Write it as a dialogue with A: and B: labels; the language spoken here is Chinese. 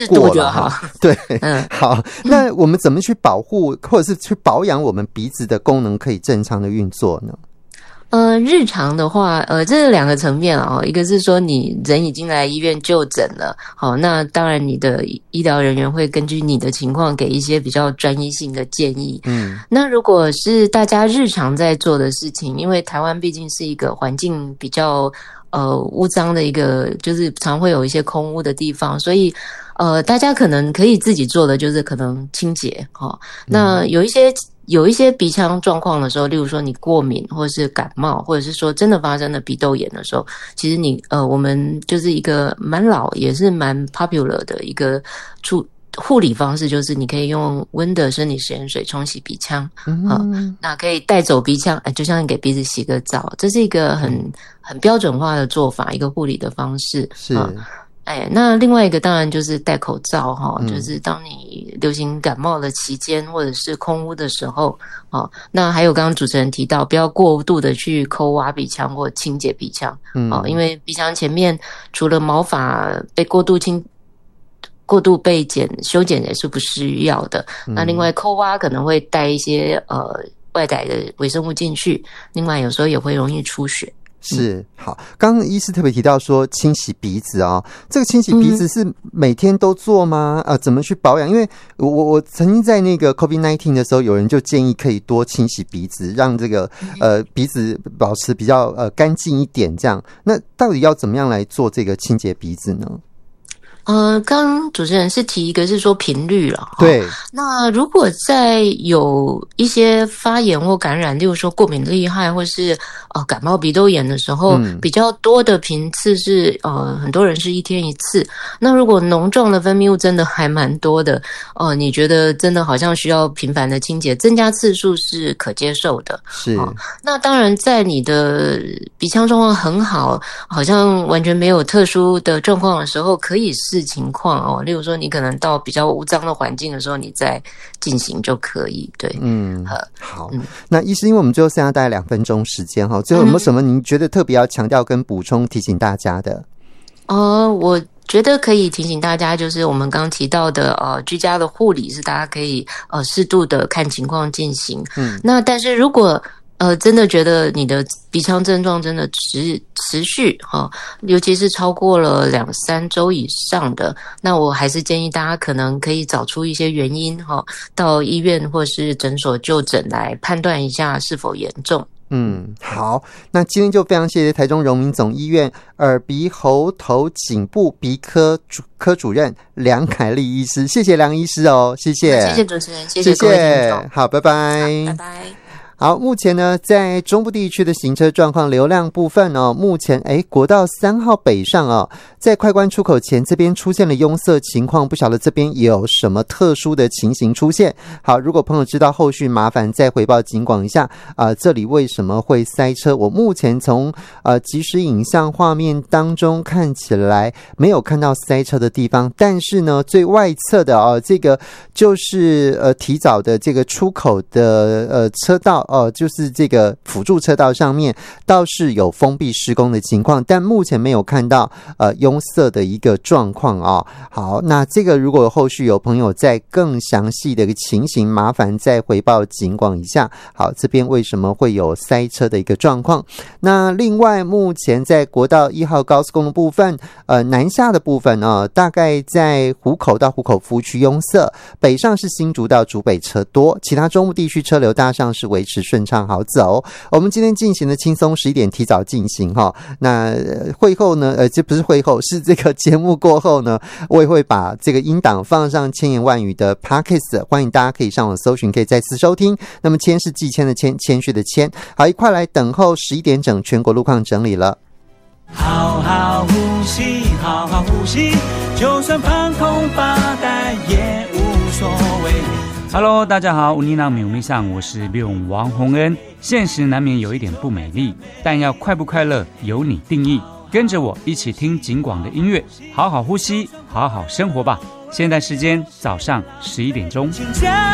A: 过了哈。对，好，那我们怎么去保护或者是去保养我们鼻子的功能可以正常的运作呢？
B: 日常的话，这是两个层面啊，一个是说你人已经来医院就诊了，好，那当然你的医疗人员会根据你的情况给一些比较专业性的建议。那如果是大家日常在做的事情，因为台湾毕竟是一个环境比较污脏的一个，就是常会有一些空污的地方，所以大家可能可以自己做的就是可能清洁哈。那有一些鼻腔状况的时候，例如说你过敏或者是感冒，或者是说真的发生了鼻窦炎的时候，其实我们就是一个蛮老也是蛮 popular 的一个护理方式，就是你可以用温的生理食盐水冲洗鼻腔，那可以带走鼻腔，就像你给鼻子洗个澡，这是一个很标准化的做法，一个护理的方式是。那另外一个当然就是戴口罩哈，就是当你流行感冒的期间或者是空污的时候，那还有刚刚主持人提到，不要过度的去抠挖鼻腔或清洁鼻腔，因为鼻腔前面除了毛发被过度被修剪也是不需要的，那另外抠挖可能会带一些外来的微生物进去，另外有时候也会容易出血。
A: 是，好，刚刚医师特别提到说清洗鼻子哦，这个清洗鼻子是每天都做吗？怎么去保养？因为我曾经在那个 COVID-19 的时候，有人就建议可以多清洗鼻子，让这个鼻子保持比较干净一点这样。那到底要怎么样来做这个清洁鼻子呢？
B: 刚刚主持人是提一个是说频率了，
A: 对。
B: 那如果在有一些发炎或感染，例如说过敏厉害，或是感冒鼻窦炎的时候，比较多的频次是很多人是1天1次。那如果浓重的分泌物真的还蛮多的，你觉得真的好像需要频繁的清洁，增加次数是可接受的。
A: 是。
B: 那当然，在你的鼻腔状况很好，好像完全没有特殊的状况的时候，可以视情况例如说你可能到比较污脏的环境的时候，你再进行就可以。对，
A: 好。那医师，因为我们最后剩下大概2分钟时间哈，最后有没有什么您觉得特别要强调跟补充提醒大家的？
B: 我觉得可以提醒大家，就是我们刚刚提到的居家的护理是大家可以适度的看情况进行。那但是如果真的觉得你的鼻腔症状真的持续尤其是超过了2-3周以上的，那我还是建议大家可能可以找出一些原因到医院或是诊所就诊来判断一下是否严重。
A: 好，那今天就非常谢谢台中荣民总医院耳鼻喉头颈部鼻科科主任梁凯丽医师，谢谢梁医师哦，谢谢，
B: 谢谢主持人，谢谢各位听众，
A: 好，拜拜，
B: 拜拜。
A: 好，目前呢，在中部地区的行车状况流量部分目前国道3号北上在快关出口前这边出现了拥塞情况，不晓得这边有什么特殊的情形出现。好，如果朋友知道后续麻烦再回报警广一下这里为什么会塞车。我目前从即时影像画面当中看起来没有看到塞车的地方，但是呢最外侧的这个就是提早的这个出口的车道就是这个辅助车道上面倒是有封闭施工的情况，但目前没有看到拥塞的一个状况好，那这个如果后续有朋友在更详细的一个情形，麻烦再回报警广一下。好，这边为什么会有塞车的一个状况？那另外目前在国道1号高速公路部分南下的部分大概在湖口到湖口服务区拥塞，北上是新竹到竹北车多，其他中部地区车流大上是维持顺畅好走。我们今天进行的轻松11点提早进行那会后呢这不是会后，是这个节目过后呢，我也会把这个音档放上千言万语的 Podcast， 欢迎大家可以上网搜寻，可以再次收听。那么谦是季谦的谦，谦虚的谦。好，一块来等候11点整全国路况整理了。
C: 好好呼吸，好好呼吸，就算放空发呆也无所谓。Hello， 大家好，乌尼娜米米上，我是刘王洪恩。现实难免有一点不美丽，但要快不快乐由你定义。跟着我一起听警广的音乐，好好呼吸，好好生活吧。现在时间早上11点钟。